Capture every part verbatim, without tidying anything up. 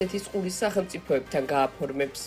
ესეთის ყურის სახელმწიფოებთან გააფორმებს.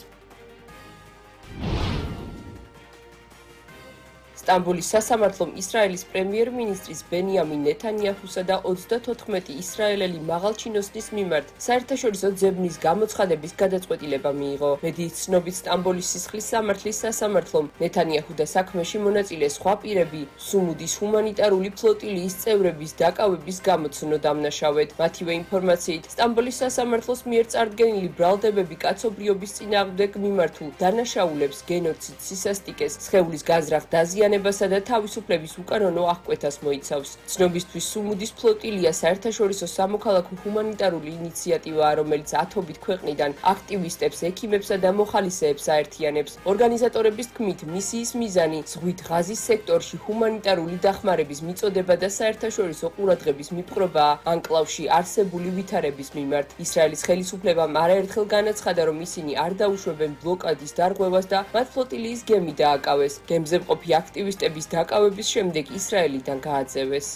სტამბოლის სასამართლომ ისრაელის პრემიერ-მინისტრის ბენიამინ ნეთანიაჰუსა და ოცდათოთხმეტი ისრაელელი მაღალჩინოსნის მიმართ საერთაშორისო ძებნის გამოცხადების გადაწყვეტილება მიიღო. მედიის ცნობით სტამბოლის სისხლის სამართლის სასამართლომ ნეთანიაჰუ და საქმეში მონაწილე სხვა პირები სუმუდის ჰუმანიტარული ფლოტილიის წევრების დაკავების გამოცნო დამნაშავედ. მათივე ინფორმაციით, სტამბოლის სასამართლოს მიერ წარდგენილი ბრალდებები კაცობრიობის წინააღმდეგ მიმართულ დანაშაულებს, გენოციდს, სისასტიკეს, სხეულის გაზრახ დაზიანებას და თავისუფლების უკანონო აღკვეთას მოიცავს. ცნობისთვის სუმუდის ფლოტილია საერთაშორისო სამოქალაქო ჰუმანიტარული ინიციატივაა, რომელიც ათობით ქვეყნიდან აქტივისტებს, ექიმებსა და მოხალისეებს აერთიანებს. ორგანიზატორების თქმით, მისიის მიზანი ზღვით ღაზის სექტორში ჰუმანიტარული დახმარების მიწოდება და საერთაშორისო ყურადღების მიპყრობაა ანკლავში არსებული ვითარების მიმართ. ისრაელის ხელისუფლებამ არაერთხელ განაცხადა, რომ ისინი არ დაუშვებენ ბლოკადის დარღვევას და მათ ფლოტილიის გემი დააკავეს. გემზე მყოფი აქტივისტების დაკავების შემდეგ ისრაელიდან გააძევეს.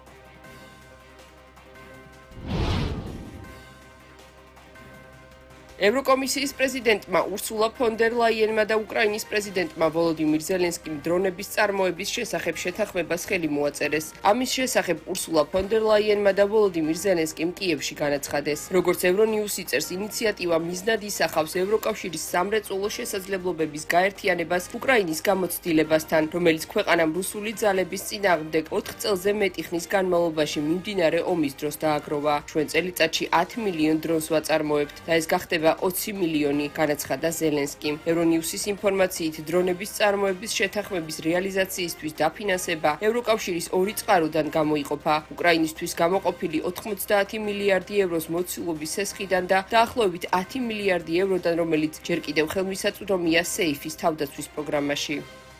ევროკომისიის პრეზიდენტმა ურსულა ფონ დერ ლაიენმა და უკრაინის პრეზიდენტმა ვოლოდიმირ ზელენსკიმ დრონების წარმოების შესახებ შეთანხმებას ხელი მოაწერეს. ამის შესახებ ურსულა ფონ დერ ლაიენმა და ვოლოდიმირ ზელენსკიმ კიევში განაცხადეს. როგორც ევრონიუს იწერს, ინიციატივა მიზნად ისახავს ევროკავშირის სამრეწველო შესაძლებლობების გაერთიანებას უკრაინის გამოცდილებასთან, რომელიც ქვეყანამ რუსული ძალების წინააღმდეგ ოთხ წელზე მეტი ხნის განმავლობაში მიმდინარე ომის დროს დააგროვა. ჩვენ წელიწადში ათი მილიონ დრონს ვაწარმოებთ და ეს გახდება ოცი მილიონი, განაცხადა ზელენსკიმ. ევრონიუსის ინფორმაციით, დრონების წარმოების შეთანხმების რეალიზაციისთვის დაფინანსება ევროკავშირის ორი წყაროდან გამოიყოფა. უკრაინისთვის გამოყოფილი ოთხმოცდაათი მილიარდი ევროს მოცულობის სესხიდან და დაახლოებით ათი მილიარდი ევროდან, რომელიც ჯერ კიდევ ხელმისაწვდომია სეიფის თავდაცვის პროგრამაში.